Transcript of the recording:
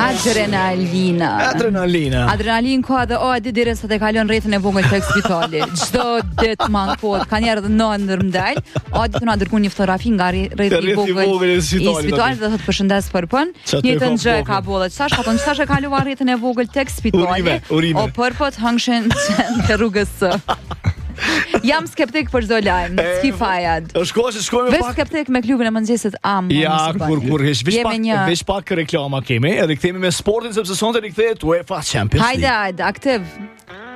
Adrenalin ka dhe Adi deri sa të kalon rrethin e vogël tek spitali. Çdo ditë mankot, kanë herë të 9 ndërmdal, Adi të na dërgon një fotografi nga rrethi i vogël i spitalit dhe thotë përshëndes përpën. Njëtën gjë ka bollet. Sa shkaton, sa e kalova rrethin e vogël tek spitali. O përpot hangshin te rrugës së. Jam skeptik për çdo lajm, s'ki fajad. Shkojmë pak. Skeptik me klubin e mëngjesit am. Ja, kur veç pak reklama kemi, edhe kthehemi me sportin sepse sonte rikthehet UEFA Champions League. Hajde, aktiv.